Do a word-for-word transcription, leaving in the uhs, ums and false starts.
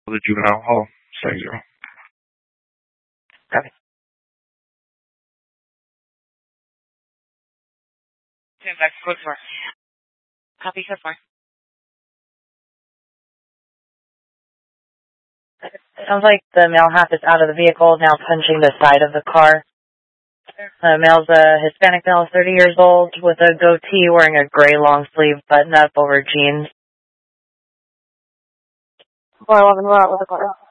the juvenile hall, setting zero. Copy. Back to code four. Copy code four. Sounds like the male half is out of the vehicle, now punching the side of the car. The male's a Hispanic male, thirty years old, with a goatee, wearing a gray long-sleeve button-up over jeans. four eleven, we're out with the car.